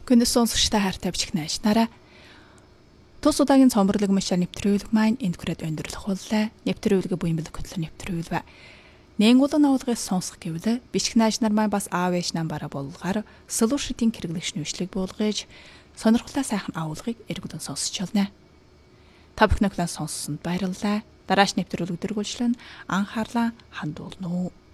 Гүнэс сонсогчтой хайртай бичихнэ нараа. Тус удаагийн цомборлог машаа нэвтрүүлэг маань энд хүрээд өндөрлөх боллоо. Нэвтрүүлэг буян бэлэг хөтлөн нэвтрүүлвэ. Нэнгулан авалгаас сонсох гэвэл бичихнэ нар маань бас аав ээж намбараа болгохоор солиушитийн хэрэглэгч нүүшлэг болгож сонирхолтой сайхан авалгыг эргүүлэн сонсч олно. Та бүхэн сонссонд баярлалаа. Дараач нэвтрүүлэг дөрвөлжлөн анхаарлаа хандуулна уу.